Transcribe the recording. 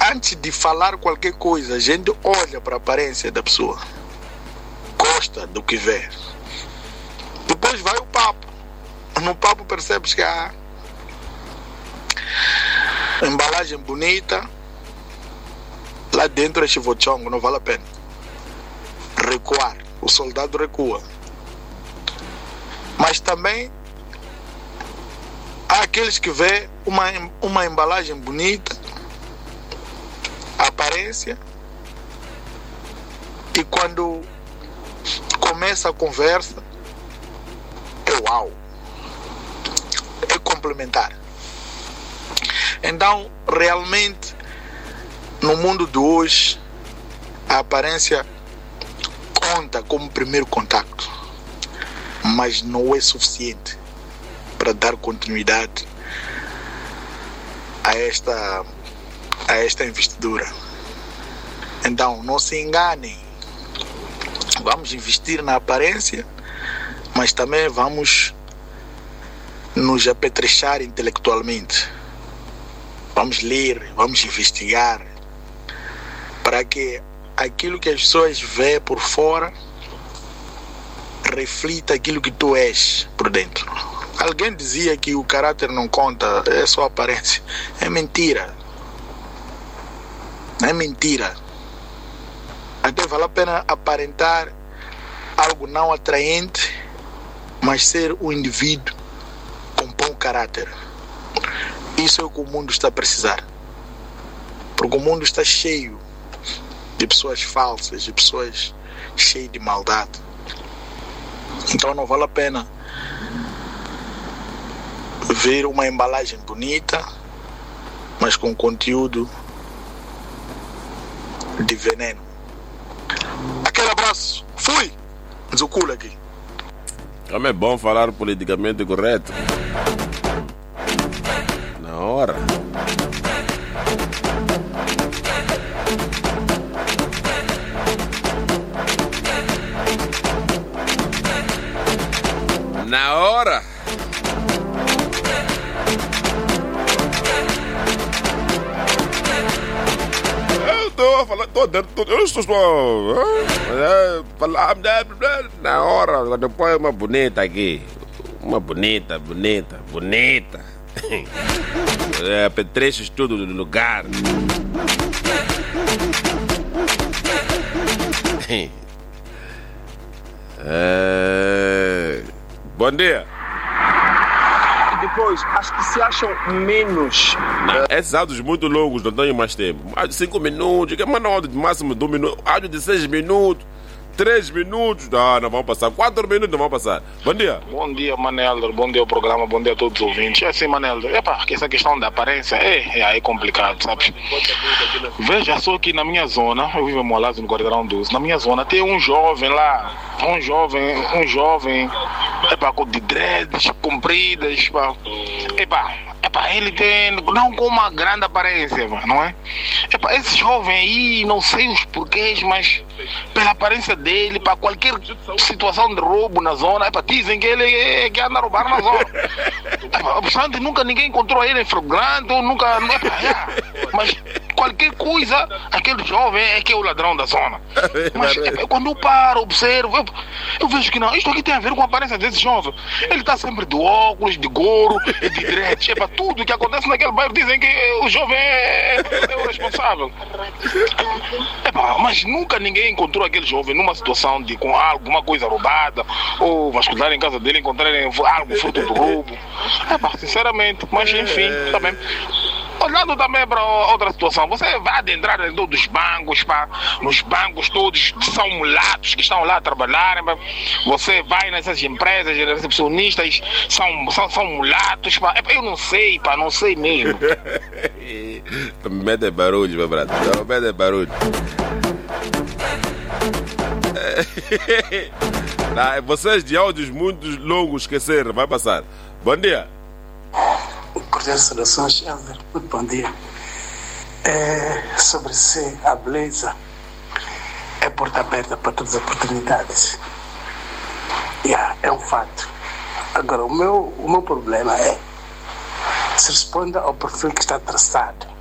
antes de falar qualquer coisa, a gente olha para a aparência da pessoa, gosta do que vê. Depois vai o papo. No papo percebes que há embalagem bonita, lá dentro é chivochongo, não vale a pena. Recuar, o soldado recua. Mas também há aqueles que vê uma embalagem bonita, a aparência, e quando começa a conversa, é uau, é complementar. Então, realmente, no mundo de hoje, a aparência conta como primeiro contacto, mas não é suficiente para dar continuidade a esta investidura. Então, não se enganem. Vamos investir na aparência, mas também vamos nos apetrechar intelectualmente. Vamos ler, vamos investigar, para que aquilo que as pessoas veem por fora reflita aquilo que tu és por dentro. Alguém dizia que o caráter não conta, é só aparência. É mentira. É mentira. Até vale a pena aparentar algo não atraente, mas ser um indivíduo com bom caráter. Isso é o que o mundo está a precisar. Porque o mundo está cheio de pessoas falsas, de pessoas cheias de maldade. Então não vale a pena ver uma embalagem bonita, mas com conteúdo de veneno. Aquele abraço. Fui! Zucula aqui. Como é bom falar politicamente correto. Na hora. Na hora. Eu estou falando, eu estou falando na hora. Depois uma bonita aqui. Uma bonita. Apetrechos tudo no lugar. Bom dia. E depois, as que se acham menos. Esses áudios muito longos não tenho mais tempo. Áudio de 5 minutos, que é uma áudio de máximo de 1 minuto. Áudio de 6 minutos, 3 minutos. Não vão passar. 4 minutos não vão passar. Bom dia. Bom dia, Manelder. Bom dia ao programa. Bom dia a todos os ouvintes. É assim, Manelder. Que essa questão da aparência é complicado, sabe? Veja só que na minha zona, eu vivo em Moalazo, no Guardarão 12. Na minha zona tem um jovem lá. Um jovem. De dreads compridas. Ele tem, não com uma grande aparência, não é? Esse jovem aí, não sei os porquês, mas pela aparência dele, para qualquer situação de roubo na zona, dizem que ele que anda a roubar na zona. Obstante, nunca ninguém encontrou ele em flagrante, ou nunca. Mas qualquer coisa, aquele jovem é que é o ladrão da zona. Mas quando eu paro, observo, eu vejo que não, isto aqui tem a ver com a aparência desse jovem. Ele está sempre de óculos, de gorro, de dread. Tudo que acontece naquele bairro dizem que o jovem é o responsável. Mas nunca ninguém encontrou aquele jovem numa situação de com alguma coisa roubada, ou vasculhar em casa dele, encontrarem algo fruto do roubo. Sinceramente, mas enfim, tá bem. Olhando também para outra situação, você vai adentrar dentro dos bancos, nos bancos todos são mulatos que estão lá a trabalhar, você vai nessas empresas, recepcionistas são mulatos, eu não sei, não sei mesmo. Mete barulho, meu braço, mete barulho. Vocês de áudios muito longos esqueceram, vai passar. Bom dia. Cordiais saudações, Helder. Muito bom dia. Sobre si, a beleza é porta aberta para todas as oportunidades. É um fato. Agora, o meu problema é se responda ao perfil que está traçado.